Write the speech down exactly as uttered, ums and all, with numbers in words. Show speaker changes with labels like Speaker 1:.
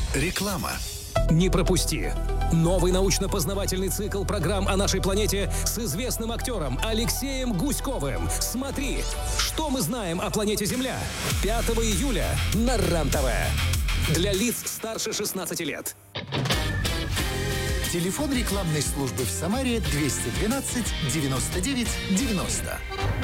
Speaker 1: Реклама.
Speaker 2: Не пропусти! Новый научно-познавательный цикл программ о нашей планете с известным актером Алексеем Гуськовым. Смотри, что мы знаем о планете Земля. пятого июля на РЕН-ТВ. Для лиц старше шестнадцати лет.
Speaker 1: Телефон рекламной службы в Самаре двести двенадцать девяносто девять девяносто.